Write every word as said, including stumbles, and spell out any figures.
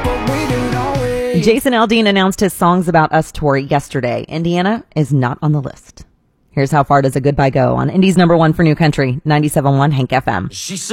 but we don't always. Jason Aldean announced his Songs About Us tour yesterday. Indiana is not on the list. Here's how far does a goodbye go on Indy's number one for New Country, ninety-seven point one Hank F M. She said